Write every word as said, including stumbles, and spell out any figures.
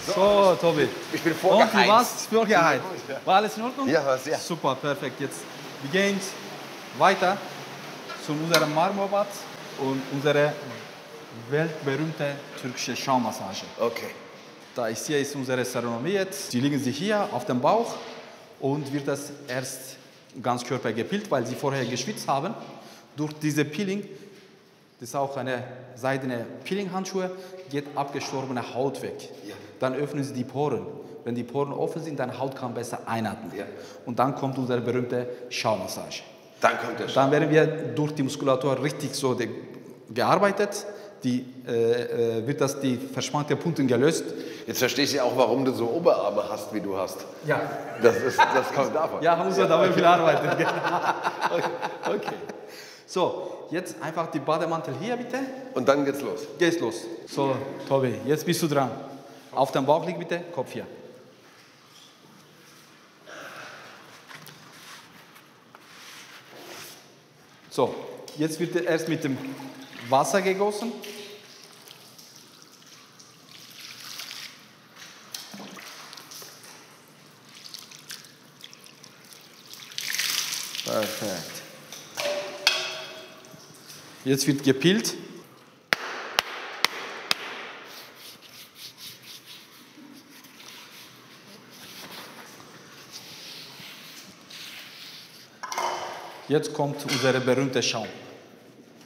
So, Tobi. Ich bin Und vorgeheizt. wie war's? Vorgeheizt. War alles in Ordnung? Ja, war sehr. Super, perfekt. Jetzt, wir gehen weiter zu unserem Marmorbad und unsere weltberühmte türkische Schaummassage. Okay. Da ist hier ist unsere Zeremonie jetzt. Sie liegen sich hier auf dem Bauch und wird das erst ganz Körper gepillt, weil sie vorher geschwitzt haben. Durch diese Peeling, das ist auch eine seidene Peeling-Handschuhe, geht abgestorbene Haut weg. Ja. Dann öffnen sie die Poren. Wenn die Poren offen sind, dann Haut kann besser einatmen. Ja. Und dann kommt unsere berühmte Schaummassage. Dann kommt der Dann werden wir durch die Muskulatur richtig so de, gearbeitet. Die, äh, äh, wird das die verspannten Punkte gelöst. Jetzt verstehe ich ja auch, warum du so Oberarme hast, wie du hast. Ja. Das, ist, das kommt davon. Ja, muss man dabei viel arbeiten. Okay. So, jetzt einfach die Bademantel hier bitte. Und dann geht's los. Geht's los. So, Tobi, jetzt bist du dran. Auf dem Bauch liegt bitte, Kopf hier. So, jetzt wird er erst mit dem Wasser gegossen. Perfekt. Jetzt wird gepillt. Jetzt kommt unsere berühmte Schaum.